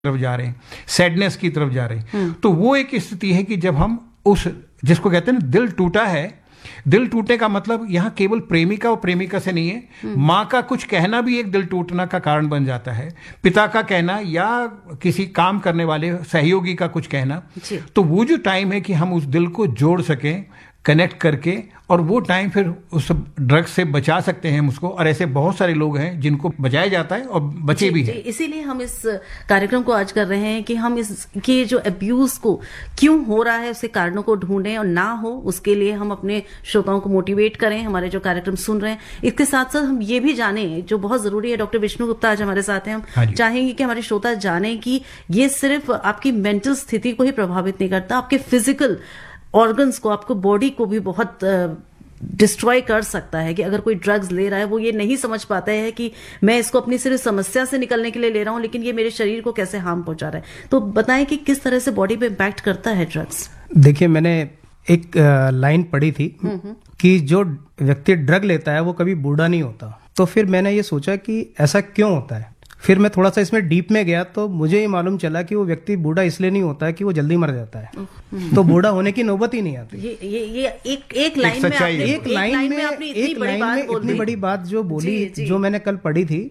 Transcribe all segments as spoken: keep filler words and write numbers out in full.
तरफ जा रहे हैं, सैडनेस की तरफ जा रहे हैं। तो वो एक स्थिति है कि जब हम उस, जिसको कहते हैं ना दिल टूटा है, दिल टूटने का मतलब यहाँ केवल प्रेमिका और प्रेमिका से नहीं है, माँ का कुछ कहना भी एक दिल टूटना का कारण बन जाता है, पिता का कहना या किसी काम करने वाले सहयोगी का कुछ कहना। तो वो जो टाइम है कि हम उस दिल को जोड़ सकें, कनेक्ट करके, और वो टाइम फिर उस ड्रग से बचा सकते हैं हम उसको। और ऐसे बहुत सारे लोग हैं जिनको बचाया जाता है और बचे भी हैं। इसीलिए हम इस कार्यक्रम को आज कर रहे हैं कि हम इसके जो अब्यूज को क्यों हो रहा है उसके कारणों को ढूंढें, और ना हो उसके लिए हम अपने श्रोताओं को मोटिवेट करें, हमारे जो कार्यक्रम सुन रहे हैं। इसके साथ साथ हम ये भी जाने जो बहुत जरूरी है, डॉक्टर विष्णु गुप्ता आज हमारे साथ हैं, हम हाँ चाहेंगे कि हमारे श्रोता जाने कि ये सिर्फ आपकी मेंटल स्थिति को ही प्रभावित नहीं करता, आपके फिजिकल ऑर्गन्स को, आपको बॉडी को भी बहुत डिस्ट्रॉय कर सकता है। कि अगर कोई ड्रग्स ले रहा है, वो ये नहीं समझ पाता है कि मैं इसको अपनी सिर्फ समस्या से निकलने के लिए ले रहा हूं, लेकिन ये मेरे शरीर को कैसे हार्म पहुंचा रहा है। तो बताएं कि किस तरह से बॉडी पे इम्पैक्ट करता है ड्रग्स। देखिए, मैंने एक लाइन पढ़ी थी कि जो व्यक्ति ड्रग लेता है वो कभी बूढ़ा नहीं होता। तो फिर मैंने ये सोचा कि ऐसा क्यों होता है। फिर मैं थोड़ा सा इसमें डीप में गया तो मुझे ये मालूम चला कि वो व्यक्ति बूढ़ा इसलिए नहीं होता है कि वो जल्दी मर जाता है, तो बूढ़ा होने की नौबत ही नहीं आती। ये ये ये एक एक लाइन में आपने एक लाइन में एक लाइन में इतनी बड़ी बात जो बोली, जो मैंने कल पढ़ी थी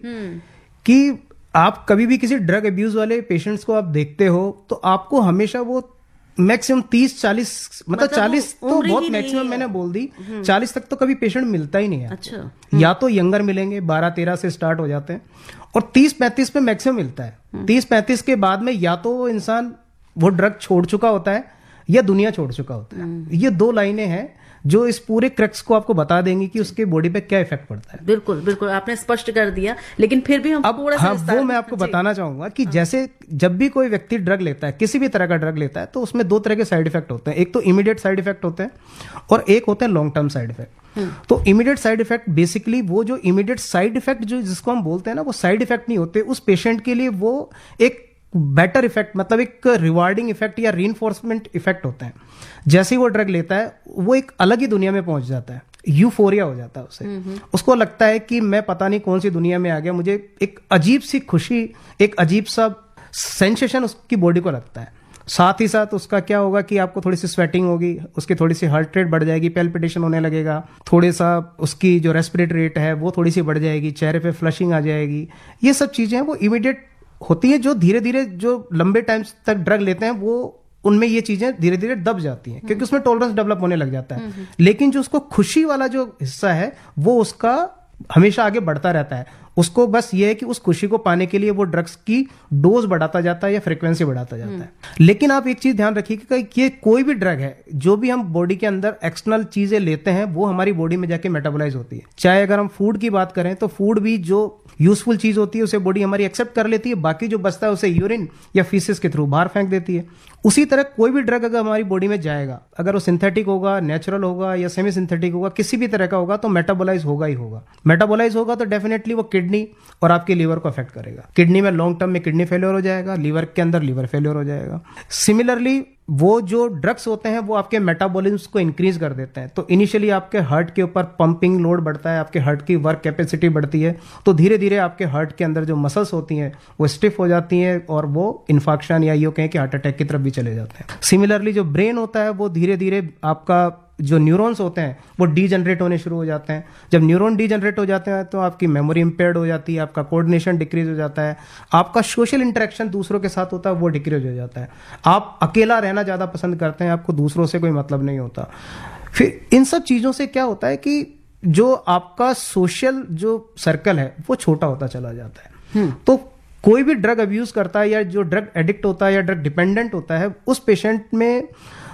कि आप कभी भी किसी ड्रग अब्यूज वाले पेशेंट्स को आप देखते हो तो आपको हमेशा वो मैक्सिमम तीस चालीस, मतलब चालीस तो बहुत मैक्सिमम मैंने बोल दी, चालीस तक तो कभी पेशेंट मिलता ही नहीं है। अच्छा। या तो यंगर मिलेंगे, बारह तेरह से स्टार्ट हो जाते हैं, और तीस पैंतीस पे मैक्सिमम मिलता है। तीस पैंतीस के बाद में या तो वो इंसान वो ड्रग छोड़ चुका होता है या दुनिया छोड़ चुका होता है। ये दो लाइनें हैं जो इस पूरे क्रक्स को आपको बता देंगी कि उसके बॉडी पे क्या इफेक्ट पड़ता है। बिल्कुल बिल्कुल, आपने स्पष्ट कर दिया, लेकिन फिर भी हम अब हाँ, वो मैं आपको बताना चाहूंगा कि हाँ। जैसे जब भी कोई व्यक्ति ड्रग लेता है, किसी भी तरह का ड्रग लेता है, तो उसमें दो तरह के साइड इफेक्ट होते हैं। एक तो इमीडिएट साइड इफेक्ट होते हैं और एक होते हैं लॉन्ग टर्म साइड इफेक्ट। तो इमीडिएट साइड इफेक्ट बेसिकली वो जो इमीडिएट साइड इफेक्ट जो जिसको हम बोलते हैं ना, वो साइड इफेक्ट नहीं होते। उस पेशेंट के लिए वो एक बेटर इफेक्ट, मतलब एक रिवार्डिंग इफेक्ट या रीइंफोर्समेंट इफेक्ट होते हैं। जैसे ही वो ड्रग लेता है वो एक अलग ही दुनिया में पहुंच जाता है, यूफोरिया हो जाता है उसे। उसको लगता है कि मैं पता नहीं कौन सी दुनिया में आ गया, मुझे एक अजीब सी खुशी, एक अजीब सा सेंसेशन उसकी बॉडी को लगता है। साथ ही साथ उसका क्या होगा कि आपको थोड़ी सी स्वेटिंग होगी, उसकी थोड़ी सी हार्ट रेट बढ़ जाएगी, पैल्पिटेशन होने लगेगा, थोड़े सा उसकी जो रेस्पिरेटरी रेट है वो थोड़ी सी बढ़ जाएगी, चेहरे पे फ्लशिंग आ जाएगी। ये सब चीजें हैं वो इमीडिएट होती है, जो धीरे धीरे जो लंबे टाइम तक ड्रग लेते हैं वो उनमें ये चीजें धीरे धीरे दब जाती हैं, क्योंकि उसमें टॉलरेंस डेवलप होने लग जाता है। लेकिन जो उसको खुशी वाला जो हिस्सा है वो उसका हमेशा आगे बढ़ता रहता है। उसको बस ये है कि उस खुशी को पाने के लिए वो ड्रग्स की डोज बढ़ाता जाता है या फ्रीक्वेंसी बढ़ाता जाता है। लेकिन आप एक चीज ध्यान रखिएगा कि ये कोई भी ड्रग है, जो भी हम बॉडी के अंदर एक्सटर्नल चीजें लेते हैं वो हमारी बॉडी में जाके मेटाबोलाइज होती है। चाहे अगर हम फूड की बात करें तो फूड भी जो यूजफुल चीज होती है उसे बॉडी हमारी एक्सेप्ट कर लेती है, बाकी जो बचता है उसे यूरिन या फीसिस के थ्रू बाहर फेंक देती है। उसी तरह कोई भी ड्रग अगर हमारी बॉडी में जाएगा, अगर वो सिंथेटिक होगा, नेचुरल होगा या सेमी सिंथेटिक होगा, किसी भी तरह का होगा, तो मेटाबोलाइज होगा ही होगा। मेटाबोलाइज होगा तो डेफिनेटली वो किडनी और आपके लीवर को अफेक्ट करेगा। किडनी में लॉन्ग टर्म में किडनी फेलियर हो जाएगा, लीवर के अंदर लीवर फेलियर हो जाएगा। सिमिलरली वो जो ड्रग्स होते हैं वो आपके मेटाबॉलिज्म को इंक्रीज कर देते हैं। तो इनिशियली आपके हार्ट के ऊपर पंपिंग लोड बढ़ता है, आपके हार्ट की वर्क कैपेसिटी बढ़ती है, तो धीरे धीरे आपके हार्ट के अंदर जो मसल्स होती हैं वो स्टिफ हो जाती हैं और वो इन्फाक्शन या यूं कहें कि हार्ट अटैक की तरफ भी चले जाते हैं। सिमिलरली जो ब्रेन होता है वो धीरे धीरे आपका जो न्यूरॉन्स होते हैं वो डीजनरेट होने शुरू हो जाते हैं। जब न्यूरॉन डीजनरेट हो जाते हैं तो आपकी मेमोरी इंपेयर्ड हो जाती है, आपका कोऑर्डिनेशन डिक्रीज हो जाता है, आपका सोशल इंटरेक्शन दूसरों के साथ होता है वो डिक्रीज हो जाता है। आप अकेला रहना ज्यादा पसंद करते हैं, आपको दूसरों से कोई मतलब नहीं होता। फिर इन सब चीजों से क्या होता है कि जो आपका सोशल जो सर्कल है वो छोटा होता चला जाता है। तो कोई भी ड्रग अब्यूज करता है या जो ड्रग एडिक्ट होता है या ड्रग डिपेंडेंट होता है, उस पेशेंट में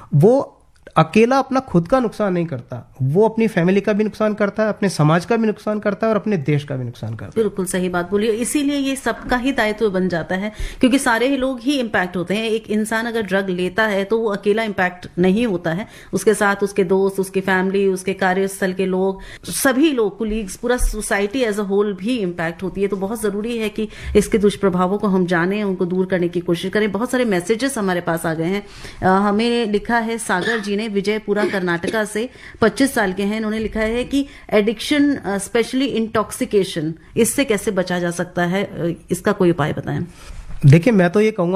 वो अकेला अपना खुद का नुकसान नहीं करता, वो अपनी फैमिली का भी नुकसान करता है, अपने समाज का भी नुकसान करता है और अपने देश का भी नुकसान करता है। बिल्कुल सही बात बोली। इसीलिए ये सबका ही दायित्व बन जाता है, क्योंकि सारे ही लोग ही इम्पैक्ट होते हैं। एक इंसान अगर ड्रग लेता है तो वो अकेला इम्पैक्ट नहीं होता है, उसके साथ उसके दोस्त, उसकी फैमिली, उसके कार्यस्थल के लोग, सभी लोग, कुलीग्स, पूरा सोसाइटी एज अ होल भी इम्पैक्ट होती है। तो बहुत जरूरी है कि इसके दुष्प्रभावों को हम जानें, उनको दूर करने की कोशिश करें। बहुत सारे मैसेजेस हमारे पास आ गए हैं। हमें लिखा है सागर जी ने, विजयपुरा कर्नाटका से, पच्चीस साल के हैं। इन्होंने लिखा है कि एडिक्शन स्पेशली इंटॉक्सिकेशन, इससे कैसे बचा जा सकता है, इसका कोई उपाय बताएं। देखिए मैं तो ये कहूँगा